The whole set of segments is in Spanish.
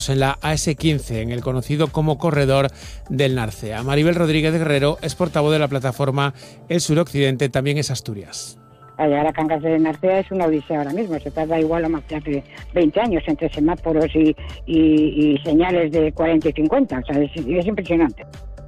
en la AS15, en el conocido como Corredor del Narcea. Maribel Rodríguez Guerrero es portavoz de la plataforma El Suroccidente, también es Asturias. Para llegar a Cangas de Narcea es una odisea ahora mismo, se tarda igual o más de 20 años entre semáforos y señales de 40 y 50, o sea, es impresionante.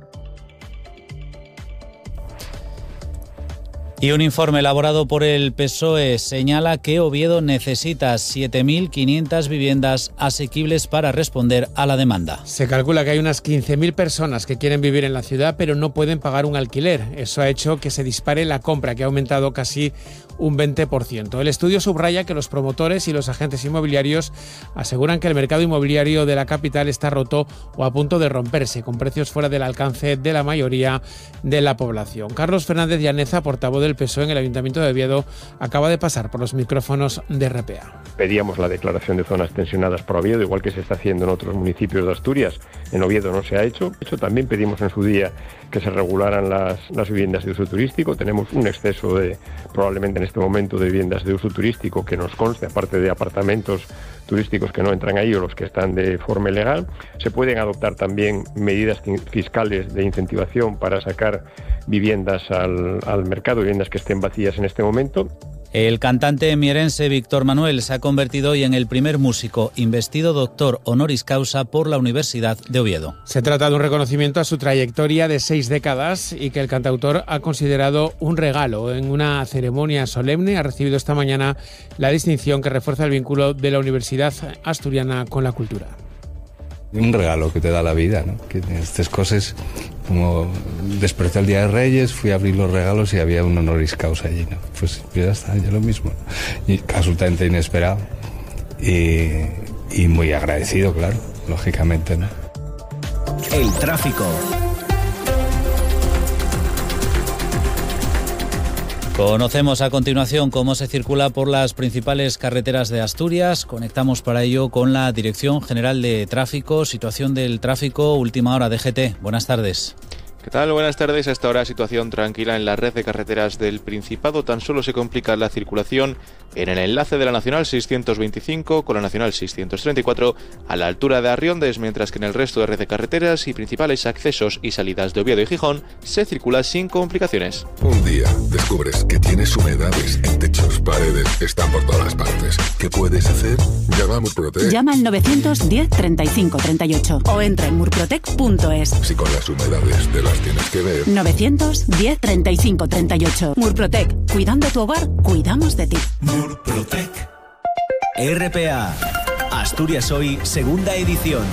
Y un informe elaborado por el PSOE señala que Oviedo necesita 7.500 viviendas asequibles para responder a la demanda. Se calcula que hay unas 15.000 personas que quieren vivir en la ciudad pero no pueden pagar un alquiler. Eso ha hecho que se dispare la compra, que ha aumentado casi un 20%. El estudio subraya que los promotores y los agentes inmobiliarios aseguran que el mercado inmobiliario de la capital está roto o a punto de romperse, con precios fuera del alcance de la mayoría de la población. Carlos Fernández Llaneza, portavoz del PSOE en el Ayuntamiento de Oviedo, acaba de pasar por los micrófonos de RPA. Pedíamos la declaración de zonas tensionadas por Oviedo, igual que se está haciendo en otros municipios de Asturias. En Oviedo no se ha hecho. De hecho, también pedimos en su día que se regularan las viviendas de uso turístico. Tenemos un exceso probablemente en este momento, de viviendas de uso turístico que nos conste, aparte de apartamentos turísticos que no entran ahí o los que están de forma ilegal. Se pueden adoptar también medidas fiscales de incentivación para sacar viviendas al mercado, viviendas que estén vacías en este momento. El cantante mierense Víctor Manuel se ha convertido hoy en el primer músico investido doctor honoris causa por la Universidad de Oviedo. Se trata de un reconocimiento a su trayectoria de 6 décadas y que el cantautor ha considerado un regalo. En una ceremonia solemne ha recibido esta mañana la distinción que refuerza el vínculo de la Universidad Asturiana con la cultura. Un regalo que te da la vida, ¿no? Que estas cosas, como desperté el Día de Reyes, fui a abrir los regalos y había un honoris causa allí, ¿no? Pues ya está, ya lo mismo, ¿no? Y absolutamente inesperado y muy agradecido, claro, lógicamente, ¿no? El tráfico. Conocemos a continuación cómo se circula por las principales carreteras de Asturias. Conectamos para ello con la Dirección General de Tráfico. Situación del tráfico, última hora, DGT. Buenas tardes. ¿Qué tal? Buenas tardes. Hasta ahora situación tranquila en la red de carreteras del Principado. Tan solo se complica la circulación en el enlace de la Nacional 625 con la Nacional 634 a la altura de Arriondes, mientras que en el resto de red de carreteras y principales accesos y salidas de Oviedo y Gijón se circula sin complicaciones. Un día descubres que tienes humedades en techos, paredes, están por todas partes. ¿Qué puedes hacer? Llama a Murprotec. Llama al 910 35 38 o entra en murprotec.es. Si con las humedades te las tienes que ver. 910 35 38. Murprotec. Cuidando tu hogar, cuidamos de ti. Murprotec. RPA. Asturias Hoy, segunda edición.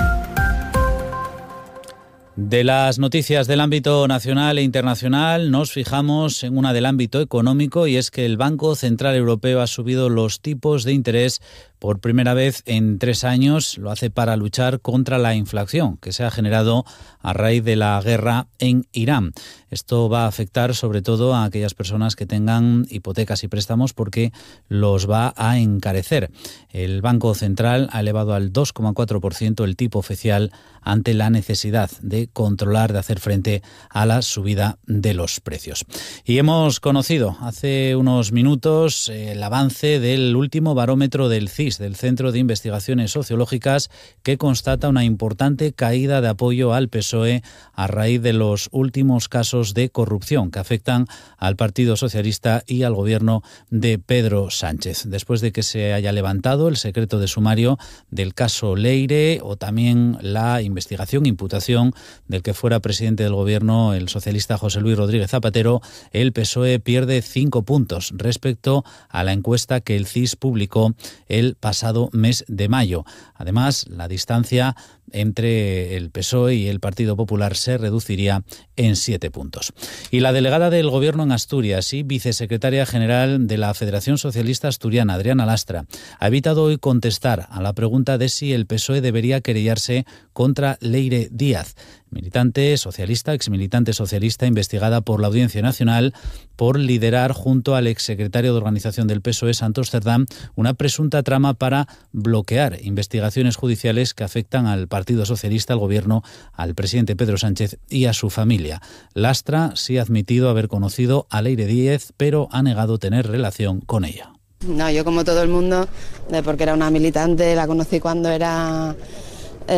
De las noticias del ámbito nacional e internacional nos fijamos en una del ámbito económico, y es que el Banco Central Europeo ha subido los tipos de interés por primera vez en 3 años. Lo hace para luchar contra la inflación que se ha generado a raíz de la guerra en Irán. Esto va a afectar sobre todo a aquellas personas que tengan hipotecas y préstamos, porque los va a encarecer. El Banco Central ha elevado al 2,4% el tipo oficial ante la necesidad de controlar, de hacer frente a la subida de los precios. Y hemos conocido hace unos minutos el avance del último barómetro del CIS, del Centro de Investigaciones Sociológicas, que constata una importante caída de apoyo al PSOE a raíz de los últimos casos de corrupción que afectan al Partido Socialista y al gobierno de Pedro Sánchez. Después de que se haya levantado el secreto de sumario del caso Leire, o también la investigación, imputación del que fuera presidente del gobierno, el socialista José Luis Rodríguez Zapatero, el PSOE pierde 5 puntos respecto a la encuesta que el CIS publicó el pasado mes de mayo. Además, la distancia entre el PSOE y el Partido Popular se reduciría en 7 puntos. Y la delegada del Gobierno en Asturias y vicesecretaria general de la Federación Socialista Asturiana, Adriana Lastra, ha evitado hoy contestar a la pregunta de si el PSOE debería querellarse contra Leire Díaz, militante socialista, exmilitante socialista, investigada por la Audiencia Nacional por liderar, junto al exsecretario de organización del PSOE, Santos Cerdán, una presunta trama para bloquear investigaciones judiciales que afectan al Partido Socialista, al gobierno, al presidente Pedro Sánchez y a su familia. Lastra sí ha admitido haber conocido a Leire Díaz, pero ha negado tener relación con ella. No, yo como todo el mundo, porque era una militante, la conocí cuando era